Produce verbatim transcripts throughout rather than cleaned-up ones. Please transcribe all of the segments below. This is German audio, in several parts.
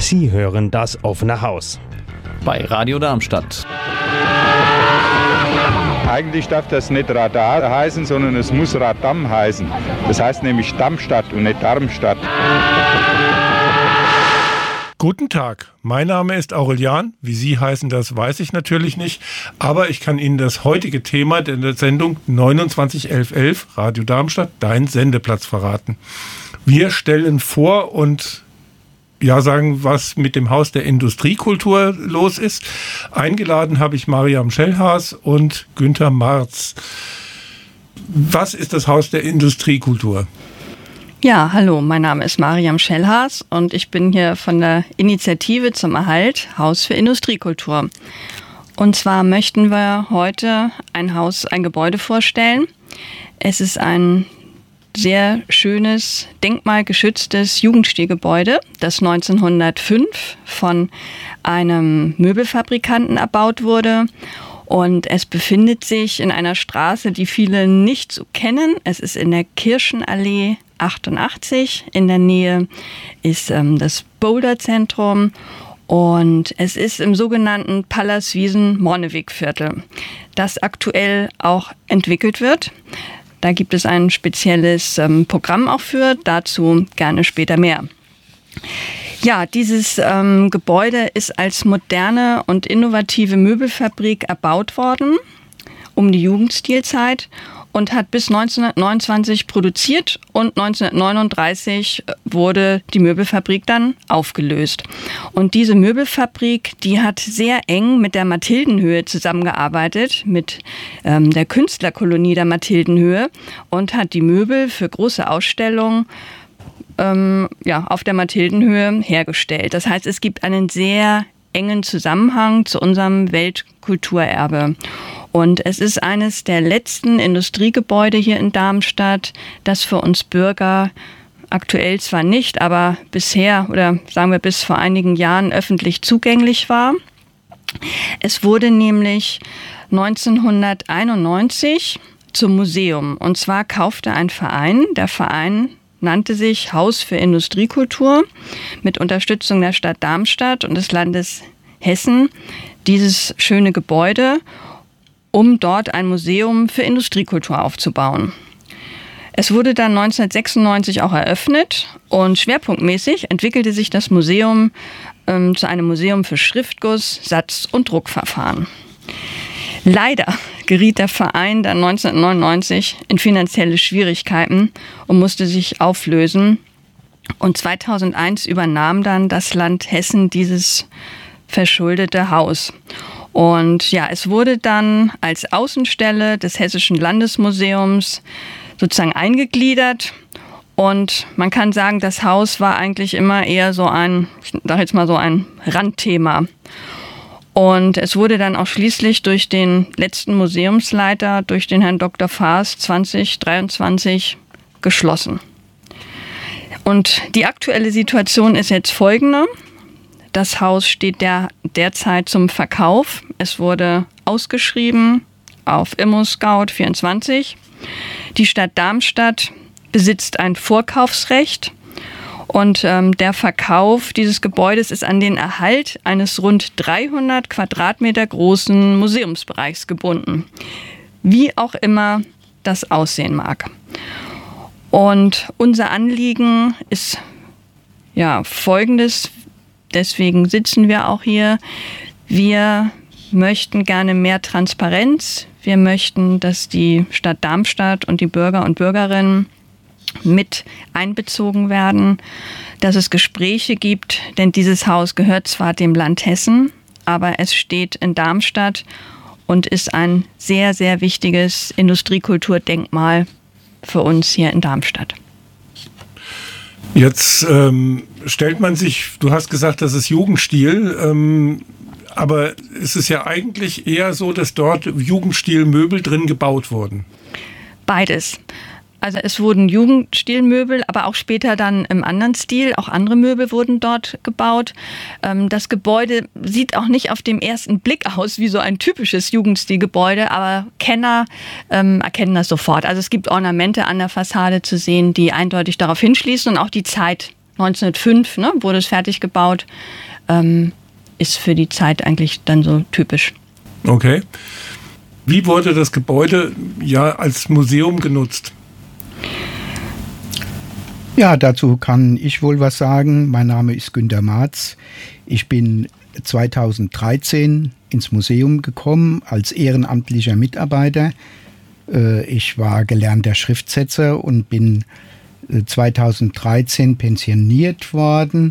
Sie hören das offene Haus bei Radio Darmstadt. Eigentlich darf das nicht Radar heißen, sondern es muss Radam heißen. Das heißt nämlich Darmstadt und nicht Darmstadt. Guten Tag, mein Name ist Aurelian. Wie Sie heißen, das weiß ich natürlich nicht. Aber ich kann Ihnen das heutige Thema der Sendung neunundzwanzig elf elf Radio Darmstadt, dein Sendeplatz, verraten. Wir stellen vor und ja sagen, was mit dem Haus der Industriekultur los ist. Eingeladen habe ich Mariam Schellhaas und Günther Marz. Was ist das Haus der Industriekultur? Ja, hallo, mein Name ist Mariam Schellhaas und ich bin hier von der Initiative zum Erhalt Haus für Industriekultur. Und zwar möchten wir heute ein Haus, ein Gebäude vorstellen. Es ist ein sehr schönes, denkmalgeschütztes Jugendstilgebäude, das neunzehnhundertfünf von einem Möbelfabrikanten erbaut wurde. Und es befindet sich in einer Straße, die viele nicht so kennen. Es ist in der Kirchenallee achtundachtzig. In der Nähe ist ähm, das Boulderzentrum. Und es ist im sogenannten Pallas-Wiesen-Morneweg-Viertel, das aktuell auch entwickelt wird. Da gibt es ein spezielles ähm, Programm auch für, dazu gerne später mehr. Ja, dieses ähm, Gebäude ist als moderne und innovative Möbelfabrik erbaut worden, um die Jugendstilzeit, und hat bis neunzehnhundertneunundzwanzig produziert und neunzehnhundertneununddreißig wurde die Möbelfabrik dann aufgelöst. Und diese Möbelfabrik, die hat sehr eng mit der Mathildenhöhe zusammengearbeitet, mit ähm, der Künstlerkolonie der Mathildenhöhe, und hat die Möbel für große Ausstellungen ähm, ja, auf der Mathildenhöhe hergestellt. Das heißt, es gibt einen sehr engen Zusammenhang zu unserem Weltkulturerbe. Und es ist eines der letzten Industriegebäude hier in Darmstadt, das für uns Bürger aktuell zwar nicht, aber bisher oder sagen wir bis vor einigen Jahren öffentlich zugänglich war. Es wurde nämlich neunzehnhunderteinundneunzig zum Museum. Und zwar kaufte ein Verein, der Verein nannte sich Haus für Industriekultur, mit Unterstützung der Stadt Darmstadt und des Landes Hessen, dieses schöne Gebäude, um dort ein Museum für Industriekultur aufzubauen. Es wurde dann neunzehnhundertsechsundneunzig auch eröffnet und schwerpunktmäßig entwickelte sich das Museum ähm, zu einem Museum für Schriftguss, Satz- und Druckverfahren. Leider geriet der Verein dann neunzehnhundertneunundneunzig in finanzielle Schwierigkeiten und musste sich auflösen. Und zweitausendeins übernahm dann das Land Hessen dieses verschuldete Haus. Und ja, es wurde dann als Außenstelle des Hessischen Landesmuseums sozusagen eingegliedert. Und man kann sagen, das Haus war eigentlich immer eher so ein, ich sage jetzt mal so ein Randthema. Und es wurde dann auch schließlich durch den letzten Museumsleiter, durch den Herrn Doktor Faas, zwanzig dreiundzwanzig geschlossen. Und die aktuelle Situation ist jetzt folgende. Das Haus steht der, derzeit zum Verkauf. Es wurde ausgeschrieben auf ImmoScout vierundzwanzig. Die Stadt Darmstadt besitzt ein Vorkaufsrecht und ähm, der Verkauf dieses Gebäudes ist an den Erhalt eines rund dreihundert Quadratmeter großen Museumsbereichs gebunden, wie auch immer das aussehen mag. Und unser Anliegen ist ja folgendes. Deswegen sitzen wir auch hier. Wir möchten gerne mehr Transparenz. Wir möchten, dass die Stadt Darmstadt und die Bürger und Bürgerinnen mit einbezogen werden, dass es Gespräche gibt, denn dieses Haus gehört zwar dem Land Hessen, aber es steht in Darmstadt und ist ein sehr, sehr wichtiges Industriekulturdenkmal für uns hier in Darmstadt. Jetzt ähm, stellt man sich, du hast gesagt, das ist Jugendstil, ähm, aber es ist ja eigentlich eher so, dass dort Jugendstilmöbel drin gebaut wurden. Beides. Also es wurden Jugendstilmöbel, aber auch später dann im anderen Stil, auch andere Möbel wurden dort gebaut. Das Gebäude sieht auch nicht auf den ersten Blick aus wie so ein typisches Jugendstilgebäude, aber Kenner ähm, erkennen das sofort. Also es gibt Ornamente an der Fassade zu sehen, die eindeutig darauf hinschließen und auch die Zeit neunzehnhundertfünf ne, wurde es fertig gebaut. Ähm, ist für die Zeit eigentlich dann so typisch. Okay. Wie wurde das Gebäude ja als Museum genutzt? Ja, dazu kann ich wohl was sagen. Mein Name ist Günter Marz. Ich bin zweitausenddreizehn ins Museum gekommen als ehrenamtlicher Mitarbeiter. Ich war gelernter Schriftsetzer und bin zweitausenddreizehn pensioniert worden,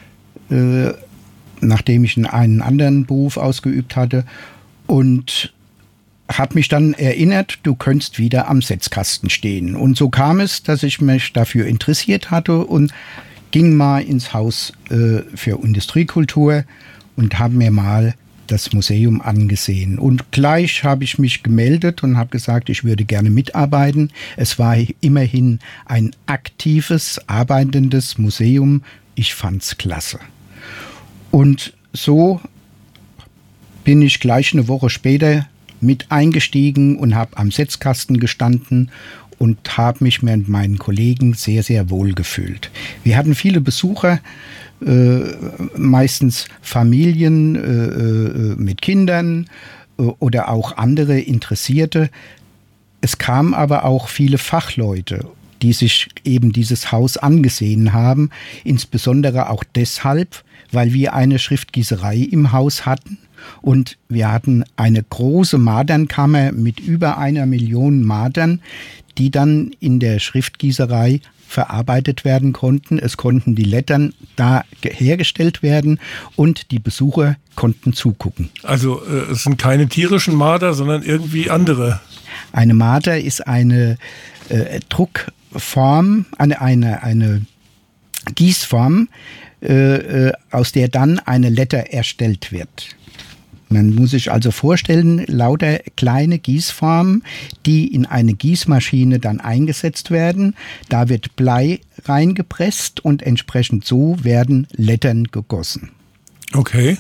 nachdem ich einen anderen Beruf ausgeübt hatte, und habe mich dann erinnert, du könntest wieder am Setzkasten stehen. Und so kam es, dass ich mich dafür interessiert hatte und ging mal ins Haus äh, für Industriekultur und habe mir mal das Museum angesehen. Und gleich habe ich mich gemeldet und habe gesagt, ich würde gerne mitarbeiten. Es war immerhin ein aktives, arbeitendes Museum. Ich fand's klasse. Und so bin ich gleich eine Woche später mit eingestiegen und habe am Setzkasten gestanden und habe mich mit meinen Kollegen sehr, sehr wohl gefühlt. Wir hatten viele Besucher, äh, meistens Familien äh, mit Kindern äh, oder auch andere Interessierte. Es kamen aber auch viele Fachleute, die sich eben dieses Haus angesehen haben, insbesondere auch deshalb, weil wir eine Schriftgießerei im Haus hatten. Und wir hatten eine große Madernkammer mit über einer Million Madern, die dann in der Schriftgießerei verarbeitet werden konnten. Es konnten die Lettern da hergestellt werden und die Besucher konnten zugucken. Also äh, es sind keine tierischen Marder, sondern irgendwie andere. Eine Marder ist eine äh, Druckform, eine, eine, eine Gießform, äh, aus der dann eine Letter erstellt wird. Man muss sich also vorstellen, lauter kleine Gießformen, die in eine Gießmaschine dann eingesetzt werden. Da wird Blei reingepresst und entsprechend so werden Lettern gegossen. Okay.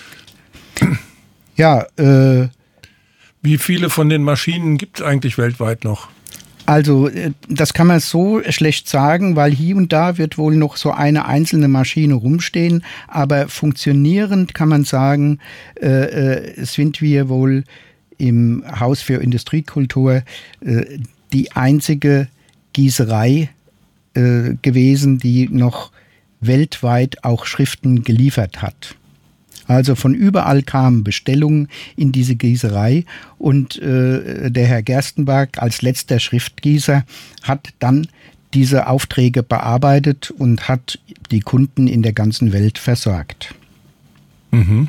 Ja, äh, wie viele von den Maschinen gibt es eigentlich weltweit noch? Also das kann man so schlecht sagen, weil hier und da wird wohl noch so eine einzelne Maschine rumstehen, aber funktionierend kann man sagen, äh, sind wir wohl im Haus für Industriekultur äh, die einzige Gießerei äh, gewesen, die noch weltweit auch Schriften geliefert hat. Also von überall kamen Bestellungen in diese Gießerei und äh, der Herr Gerstenberg als letzter Schriftgießer hat dann diese Aufträge bearbeitet und hat die Kunden in der ganzen Welt versorgt. Mhm.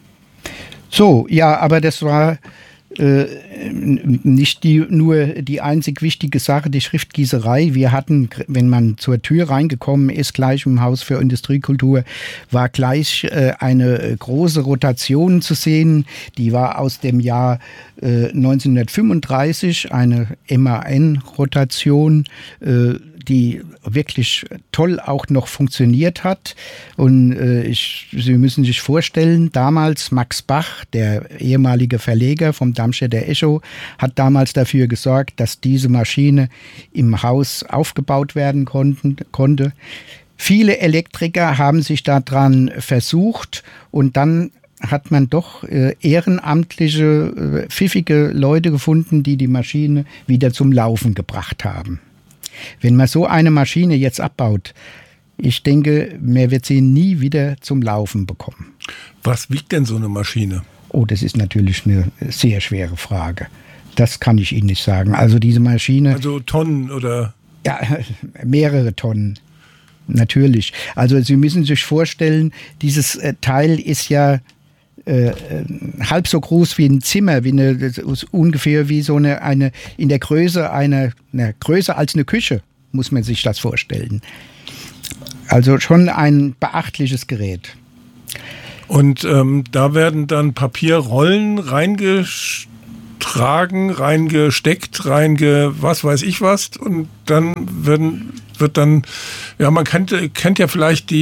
So, ja, aber das war äh, nicht die, nur die einzig wichtige Sache, die Schriftgießerei. Wir hatten, wenn man zur Tür reingekommen ist, gleich im Haus für Industriekultur, war gleich äh, eine große Rotation zu sehen. Die war aus dem Jahr äh, neunzehnhundertfünfunddreißig, eine M A N-Rotation, äh, die wirklich toll auch noch funktioniert hat. Und äh, ich, Sie müssen sich vorstellen, damals Max Bach, der ehemalige Verleger vom Darmstädter Echo, hat damals dafür gesorgt, dass diese Maschine im Haus aufgebaut werden konnten, konnte. Viele Elektriker haben sich daran versucht und dann hat man doch äh, ehrenamtliche, äh, pfiffige Leute gefunden, die die Maschine wieder zum Laufen gebracht haben. Wenn man so eine Maschine jetzt abbaut, ich denke, man wird sie nie wieder zum Laufen bekommen. Was wiegt denn so eine Maschine? Oh, das ist natürlich eine sehr schwere Frage. Das kann ich Ihnen nicht sagen. Also diese Maschine... Also Tonnen oder... Ja, mehrere Tonnen. Natürlich. Also Sie müssen sich vorstellen, dieses Teil ist ja äh, halb so groß wie ein Zimmer, wie eine, das ist ungefähr wie so eine, eine in der Größe einer, na, größer als eine Küche, muss man sich das vorstellen. Also schon ein beachtliches Gerät. Und ähm, da werden dann Papierrollen reingetragen, reingesteckt, reinge was weiß ich was. Und dann werden, wird dann, ja, man kennt, kennt ja vielleicht die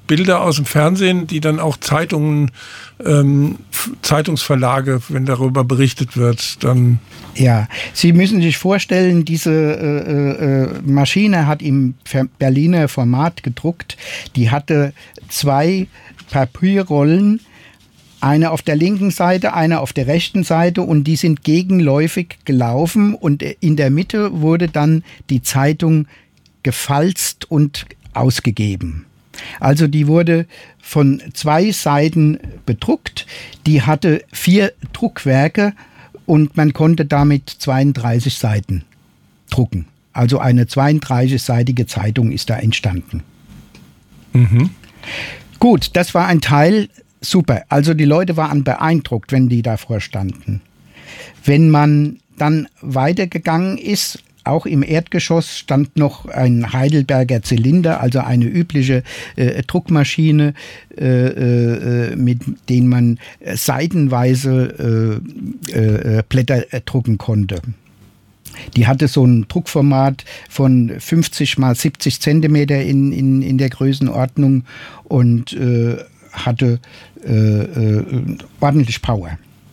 Bilder aus dem Fernsehen, die dann auch Zeitungen, ähm, Zeitungsverlage, wenn darüber berichtet wird, dann... Ja, Sie müssen sich vorstellen, diese äh, äh, Maschine hat im Berliner Format gedruckt. Die hatte zwei Papierrollen, eine auf der linken Seite, eine auf der rechten Seite, und die sind gegenläufig gelaufen, und in der Mitte wurde dann die Zeitung gefalzt und ausgegeben. Also die wurde von zwei Seiten bedruckt, die hatte vier Druckwerke und man konnte damit zweiunddreißig Seiten drucken. Also eine zweiunddreißigseitige Zeitung ist da entstanden. Mhm. Gut, das war ein Teil, super. Also die Leute waren beeindruckt, wenn die davor standen. Wenn man dann weitergegangen ist, auch im Erdgeschoss stand noch ein Heidelberger Zylinder, also eine übliche äh, Druckmaschine, äh, äh, mit denen man seitenweise äh, äh, Blätter äh, drucken konnte. Die hatte so ein Druckformat von fünfzig mal siebzig Zentimeter in, in, in der Größenordnung und äh, hatte äh, äh, ordentlich Power.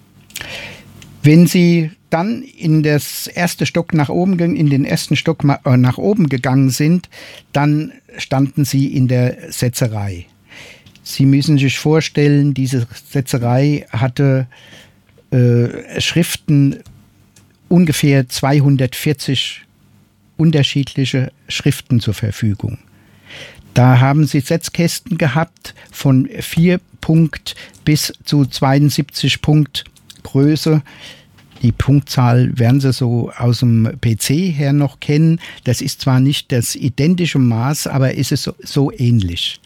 Wenn Sie dann in das erste Stock nach oben, in den ersten Stock nach oben gegangen sind, dann standen Sie in der Setzerei. Sie müssen sich vorstellen, diese Setzerei hatte äh, Schriften, ungefähr zweihundertvierzig unterschiedliche Schriften zur Verfügung. Da haben Sie Setzkästen gehabt von vier Punkt bis zu zweiundsiebzig Punkt Größe. Die Punktzahl werden Sie so aus dem P C her noch kennen. Das ist zwar nicht das identische Maß, aber ist es so, so ähnlich.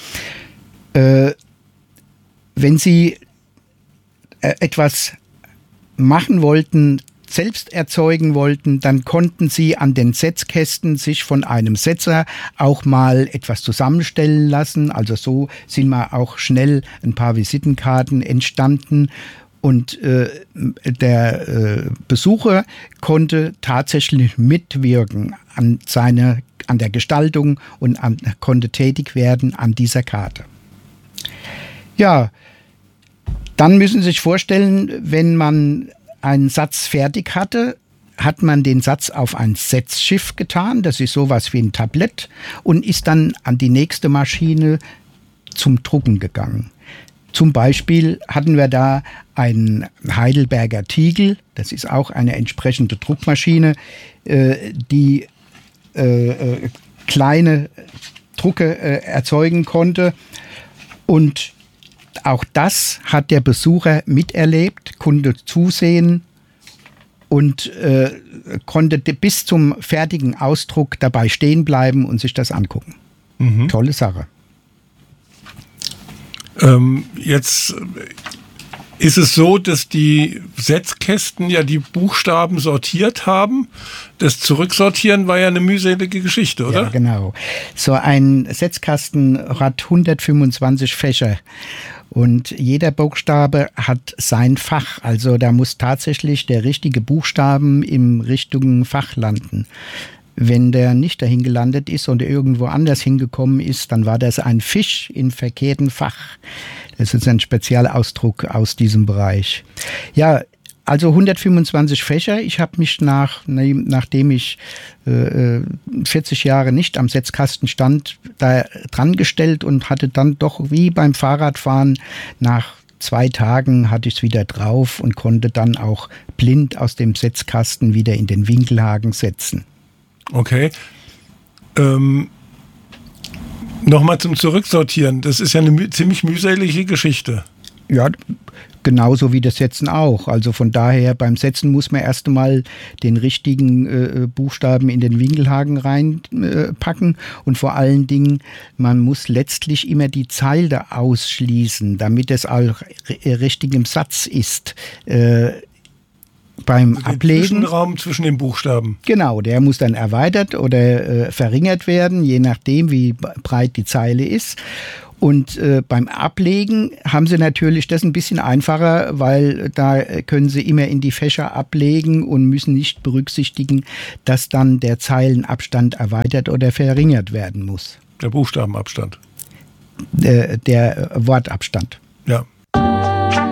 Äh, wenn Sie äh, etwas machen wollten, selbst erzeugen wollten, dann konnten Sie an den Setzkästen sich von einem Setzer auch mal etwas zusammenstellen lassen. Also so sind mal auch schnell ein paar Visitenkarten entstanden. Und äh, der äh, Besucher konnte tatsächlich mitwirken an seiner, an der Gestaltung und an, konnte tätig werden an dieser Karte. Ja, dann müssen Sie sich vorstellen, wenn man einen Satz fertig hatte, hat man den Satz auf ein Setzschiff getan. Das ist sowas wie ein Tablett und ist dann an die nächste Maschine zum Drucken gegangen. Zum Beispiel hatten wir da einen Heidelberger Tiegel, das ist auch eine entsprechende Druckmaschine, äh, die äh, äh, kleine Drucke äh, erzeugen konnte. Und auch das hat der Besucher miterlebt, konnte zusehen und äh, konnte bis zum fertigen Ausdruck dabei stehen bleiben und sich das angucken. Mhm. Tolle Sache. Ähm, jetzt ist es so, dass die Setzkästen ja die Buchstaben sortiert haben. Das Zurücksortieren war ja eine mühselige Geschichte, oder? Ja, genau. So ein Setzkasten hat hundertfünfundzwanzig Fächer und jeder Buchstabe hat sein Fach. Also da muss tatsächlich der richtige Buchstaben im richtigen Fach landen. Wenn der nicht dahin gelandet ist und irgendwo anders hingekommen ist, dann war das ein Fisch im verkehrten Fach. Das ist ein Spezialausdruck aus diesem Bereich. Ja, also hundertfünfundzwanzig Fächer. Ich habe mich nach, nachdem ich äh, vierzig Jahre nicht am Setzkasten stand, da dran gestellt und hatte dann doch wie beim Fahrradfahren nach zwei Tagen hatte ich es wieder drauf und konnte dann auch blind aus dem Setzkasten wieder in den Winkelhaken setzen. Okay. Ähm, Nochmal zum Zurücksortieren. Das ist ja eine mü- ziemlich mühselige Geschichte. Ja, genauso wie das Setzen auch. Also von daher, beim Setzen muss man erst einmal den richtigen äh, Buchstaben in den Winkelhaken reinpacken. Äh, und vor allen Dingen, man muss letztlich immer die Zeile ausschließen, damit es auch r- richtig im Satz ist. Äh, Beim also Ablegen. Den Zwischenraum zwischen den Buchstaben. Genau, der muss dann erweitert oder äh, verringert werden, je nachdem, wie breit die Zeile ist. Und äh, beim Ablegen haben Sie natürlich das ein bisschen einfacher, weil da können Sie immer in die Fächer ablegen und müssen nicht berücksichtigen, dass dann der Zeilenabstand erweitert oder verringert werden muss. Der Buchstabenabstand. äh, der Wortabstand.